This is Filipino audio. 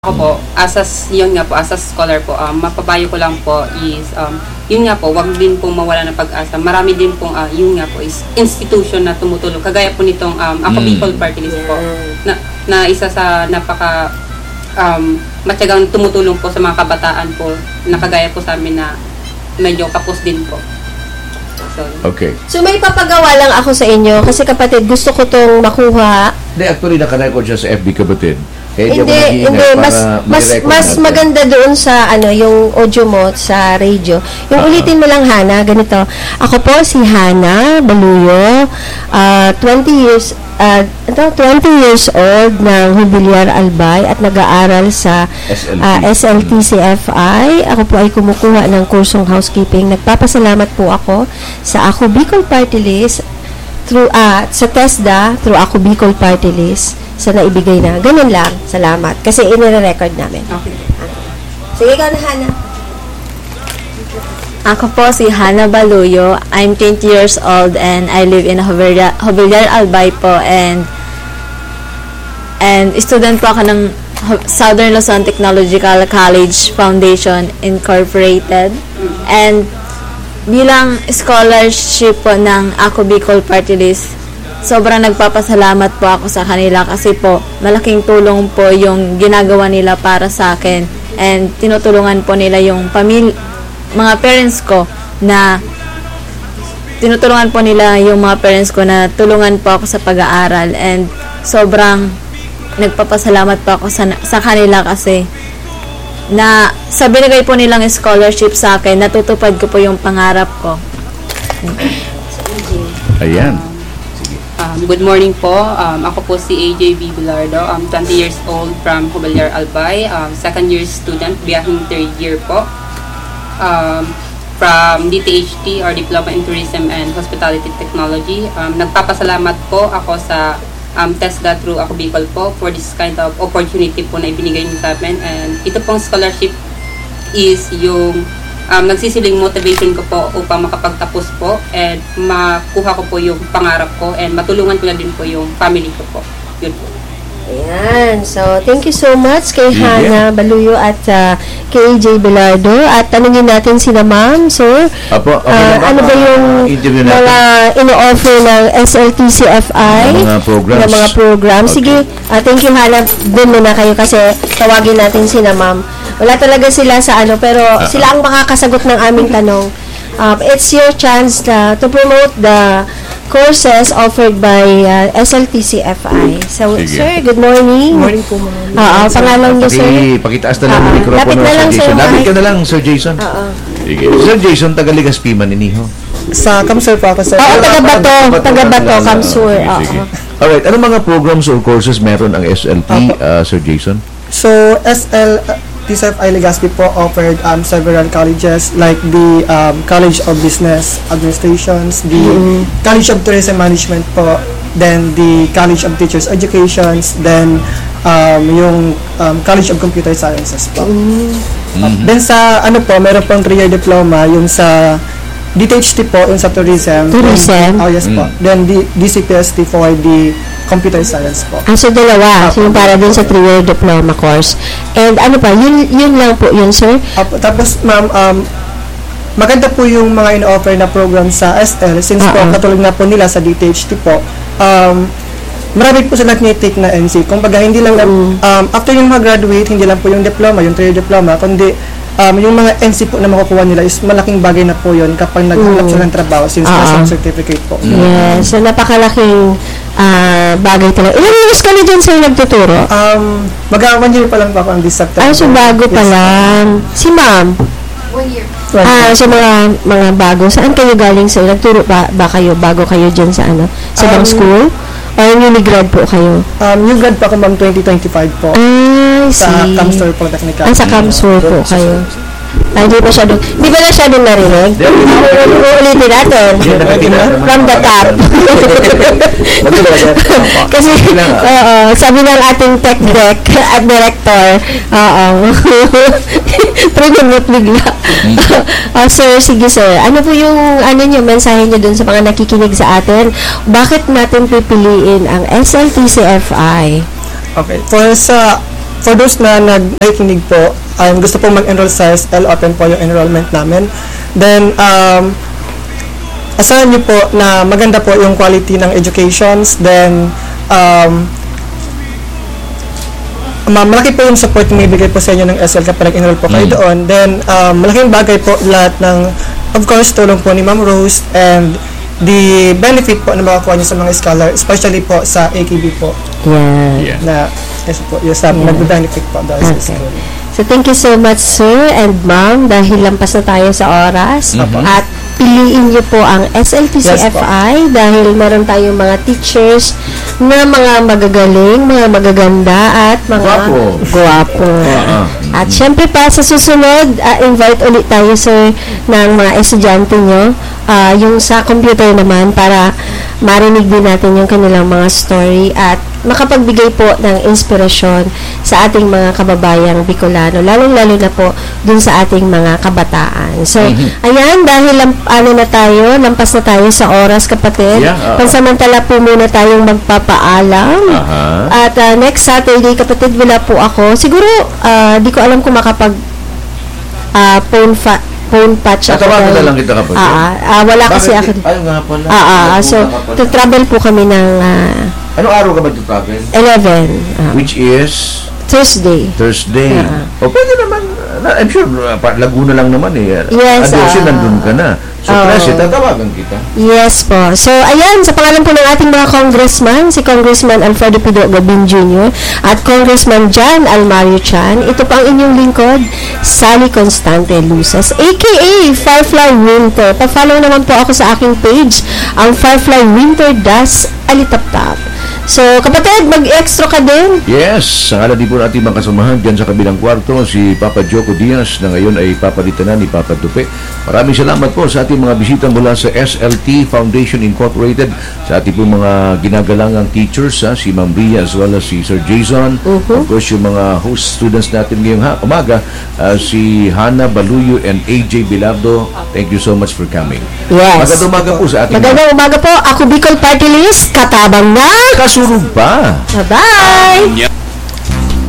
Ako po, yun nga po, as a scholar po, mapapayo ko lang po is, yun nga po, wag din pong mawala ng pag-asa. Marami din pong, yun nga po, is institution na tumutulong. Kagaya po nitong, Ako Bicol Party List po, na isa sa napaka, matyagang tumutulong po sa mga kabataan po, na kagaya po sa amin na medyo kapos din po. So, okay. So may papagawa lang ako sa inyo kasi kapatid, gusto ko tong makuha. Hindi, actually naka-record siya sa FB kapatid. Hindi, mas maganda doon sa yung audio mo sa radio. Yung ulitin mo lang, Hana, ganito. Ako po si Hana Baluyo, 20 years old ng Hubilyar Albay at nag-aaral sa SLTCFI. Ako po ay kumukuha ng kursong housekeeping. Nagpapasalamat po ako sa Ako Bicol Party List through sa TESDA through Ako Bicol Party List sa naibigay na. Ganun lang. Salamat. Kasi inire-record namin. okay. Sige ka na, Hana. Ako po si Hana Baluyo. I'm 20 years old and I live in Hubilyar Albay po and student po ako ng Southern Luzon Technological College Foundation Incorporated. And bilang scholarship po ng Ako Bicol Party List, sobrang nagpapasalamat po ako sa kanila kasi po malaking tulong po yung ginagawa nila para sa akin and tinutulungan po nila yung mga parents ko na tulungan po ako sa pag-aaral and sobrang nagpapasalamat po ako sa kanila kasi na sa binigay po nilang scholarship sa akin, natutupad ko po yung pangarap ko. Ayan. Good morning po. Ako po si AJB Bilardo. 20 years old from Hubilyar Albay. Second year student, biyahing third year po. From DTHT or Diploma in Tourism and Hospitality Technology. Nagpapasalamat po ako sa TESDA through Ako Bicol po for this kind of opportunity po na ibinigay niyo sa amin. And ito pong scholarship is yung nagsisilbing motivation ko po upang makapagtapos po and makuha ko po yung pangarap ko and matulungan ko na din po yung family ko po. Yun po. Ayan. So, thank you so much kay Hana Baluyo at kay AJ Bilardo. At tanungin natin sila, ma'am, sir. Apo, okay ano ba yung mga ino-offer ng SLTCFI? Mga program. Okay. Sige, thank you, Hana. Doon muna kayo kasi tawagin natin sila, ma'am. Wala talaga sila sa pero sila ang makakasagot ng aming tanong. It's your chance to promote the courses offered by SLTCFI. So, sige. Sir, good morning. Good morning po, ma'am. Pangalan niyo, sir? Pakitaas na lang ang mikropono, Sir Jason. Lapit ka na lang, Sir Jason. Sige. Sir Jason, taga-Ligaspi, Maniniho. Sa Kamsur po ako, sir. Taga-Bato, Kamsur. Sige. Alright, anong mga programs or courses meron ang SLT, Sir Jason? So, TCFI Legazpi po offered several colleges like the College of Business Administrations, the College of Tourism Management po, then the College of Teachers Educations, then yung College of Computer Sciences po. Then sa meron pong 3-year diploma yung sa DTHT po, yung sa Tourism. Yes po. Then DCPST for the Computer Science po. So dalawa. So yung para din sa 3-year diploma course. And ano pa, yun lang po yun, sir? Tapos, ma'am, maganda po yung mga in-offer na program sa SL since po katulad na po nila sa DTHT po. Marami po sila tinitake na NC. Kung baga, hindi lang after yung mag-graduate, hindi lang po yung diploma, yung 3-year diploma, kundi yung mga NC po na makukuha nila is malaking bagay na po yun kapag naghanap sila ng trabaho since nasa certificate po. Yes. So, napakalaking bagay talaga. Ilang years ka na dyan sa'yo nagtuturo? Mag-1 year pa lang po ako ang this September. So bago pa lang. Si ma'am? 1 year. So mga bago. Saan kayo galing sa'yo? Nagturo ba kayo bago kayo dyan sa sa bang school? Or newly-grad po kayo? New grad pa ako ma'am 2025 po. Sa Kamsur po, technical. Sa Kamsur po kayo. Hindi pa masyadong narinig. Ulitin natin. From the top. Kasi, sabi ng ating tech deck at director, Prinumot bigla. Sir, sige sir. Ano po yung mensahe nyo dun sa mga nakikinig sa atin? Bakit natin pipiliin ang SLTCFI? Okay. For sa for those na nakikinig po, gusto po mag-enroll sa SL, open po yung enrollment namin. Then, asahan niyo po na maganda po yung quality ng educations. Then, malaki po yung support na ibigay po sa inyo ng SL kapag nag-enroll po kayo doon. Then, malaking bagay po lahat ng, of course, tulong po ni Ma'am Rose and the benefit po na makakuha niyo sa mga scholar, especially po sa AKB po. Yeah. Na, yes po, yes, nag-benefit po dahil sa school. So, thank you so much, sir and ma'am, dahil lampas na tayo sa oras. At piliin niyo po ang SLTCFI dahil meron tayong mga teachers na mga magagaling, mga magaganda at mga guwapo. At syempre pa sa susunod, invite ulit tayo, sir, ng mga estudyante nyo, yung sa computer naman, para marinig din natin yung kanilang mga story at makapagbigay po ng inspirasyon sa ating mga kababayang Bicolano, lalong-lalo na po dun sa ating mga kabataan. So, ayan, dahil lampas na tayo sa oras, kapatid. Pansamantala po muna tayong magpapaalam. At next Saturday, kapatid, wala po ako. Siguro, di ko alam kung makapag phone patch ako. Tatawagan na lang kita kapatid. Wala kasi ako. Ayaw nga pala. So, travel po kami ng anong araw ka ba travel? 11. Which is? Thursday. O pwede naman. I'm sure, Laguna lang naman eh. Yes. Nandun ka na. So, Presi, tatawagan kita. Yes po. So, ayan, sa pangalan po ng ating mga congressman, si Congressman Alfredo Pido Gabin Jr. at Congressman John Almario Chan, ito po ang inyong lingkod, Sally Constante Luces, aka Firefly Winter. Pa-follow naman po ako sa aking page, ang Firefly Winter Das Alitaptap. So, kapatid, mag-extra ka din? Yes, sa ngalan din po natin mga kasamahan dyan sa kabilang kwarto, si Papa Joko Diaz na ngayon ay papalitan na ni Papa Dupe. Maraming salamat po sa ating mga bisita mula sa SLT Foundation Incorporated, sa ating po mga ginagalangang teachers, si Ma'am Ria as well as si Sir Jason. Of course, yung mga host students natin ngayong umaga, si Hannah Baluyo and AJ Bilardo. Thank you so much for coming. Yes. Magandang umaga po sa ating magandang umaga po. Ako Bicol Party List, katabang na kasurog pa. Bye-bye!